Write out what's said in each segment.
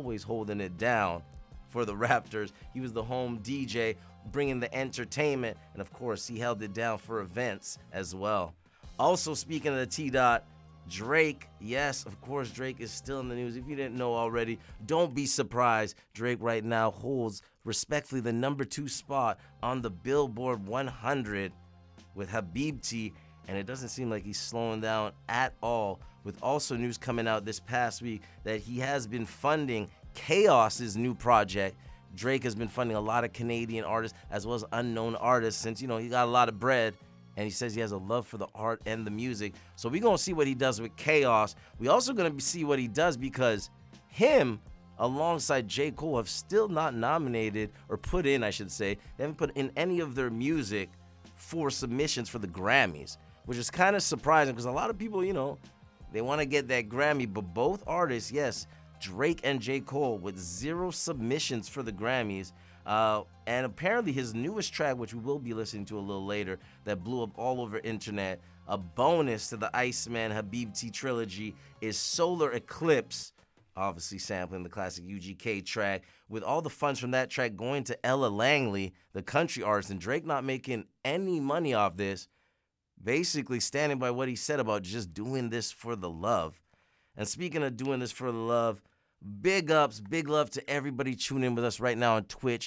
always holding it down for the Raptors. He was the home DJ, bringing the entertainment, and of course, he held it down for events as well. Also, speaking of the T-Dot, Drake, yes, of course, Drake is still in the news. If you didn't know already, don't be surprised. Drake right now holds, respectfully, the number 2 spot on the Billboard 100 with Habibti, and it doesn't seem like he's slowing down at all, with also news coming out this past week that he has been funding Chaos's new project. Drake has been funding a lot of Canadian artists as well as unknown artists since, he got a lot of bread. And he says he has a love for the art and the music. So we're going to see what he does with Chaos. We also going to see what he does because him, alongside J. Cole, have still not nominated or put in, I should say. They haven't put in any of their music for submissions for the Grammys, which is kind of surprising because a lot of people, they want to get that Grammy. But both artists, yes, Drake and J. Cole, with 0 submissions for the Grammys. And apparently his newest track, which we will be listening to a little later, that blew up all over internet, a bonus to the Iceman Habibti trilogy, is Solar Eclipse, obviously sampling the classic UGK track, with all the funds from that track going to Ella Langley, the country artist, and Drake not making any money off this, basically standing by what he said about just doing this for the love. And speaking of doing this for the love, big ups, big love to everybody tuning in with us right now on Twitch,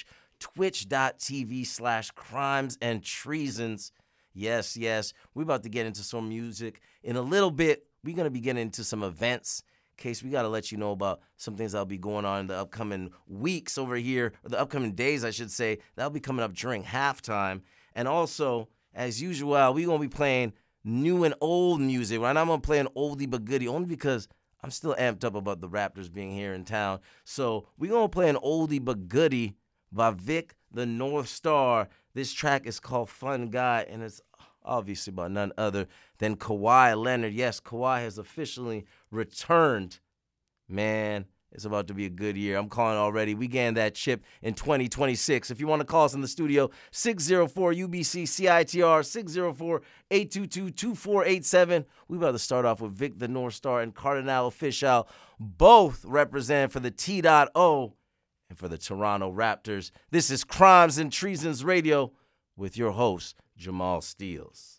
twitch.tv/crimes and treasons. Yes, we're about to get into some music. In a little bit, we're going to be getting into some events. Case, we got to let you know about some things that'll be going on in the upcoming weeks over here, or the upcoming days, I should say. That'll be coming up during halftime. And also, as usual, we're going to be playing new and old music. Right now, I'm going to play an oldie but goodie, only because I'm still amped up about the Raptors being here in town. So we're going to play an oldie but goodie by Vic the North Star. This track is called Fun Guy, and it's obviously by none other than Kawhi Leonard. Yes, Kawhi has officially returned. Man, it's about to be a good year. I'm calling already. We getting that chip in 2026. If you want to call us in the studio, 604-UBC-CITR, 604-822-2487. We about to start off with Vic the North Star and Cardinal Official, both represent for the T.O and for the Toronto Raptors. This is Crimes and Treasons Radio with your host, Jamal Steels.